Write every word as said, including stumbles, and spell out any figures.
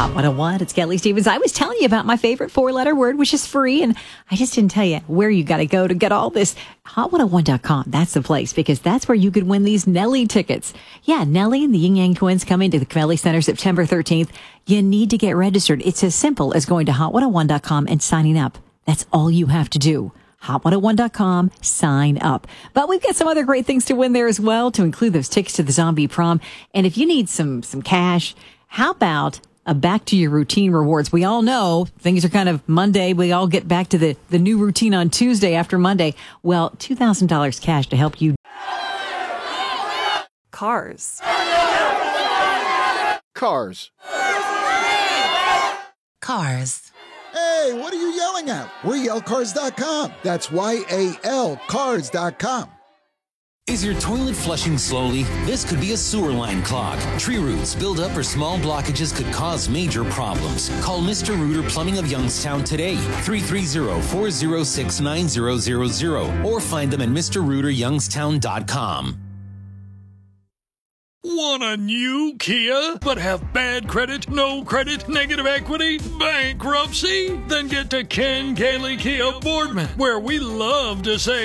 Hot one oh one, it's Kelly Stevens. I was telling you about my favorite four-letter word, which is free, and I just didn't tell you where you got to go to get all this. hot one oh one dot com, that's the place, because that's where you could win these Nelly tickets. Yeah, Nelly and the Yin Yang Twins coming to the Cavelli Center September thirteenth. You need to get registered. It's as simple as going to hot one oh one dot com and signing up. That's all you have to do. hot one oh one dot com, sign up. But we've got some other great things to win there as well, to include those tickets to the Zombie Prom. And if you need some some cash, how about a back to your routine rewards? We all know things are kind of Monday. We all get back to the, the new routine on Tuesday after Monday. Well, two thousand dollars cash to help you. Cars. Cars. Cars. Hey, what are you yelling at? We're yell cars dot com. That's Y A L cars dot com. Is your toilet flushing slowly? This could be a sewer line clog. Tree roots, buildup, or small blockages could cause major problems. Call Mister Rooter Plumbing of Youngstown today, three three zero, four zero six, nine zero zero zero, or find them at Mister Rooter Youngstown dot com. Want a new Kia, but have bad credit, no credit, negative equity, bankruptcy? Then get to Ken Cayley Kia Boardman, where we love to say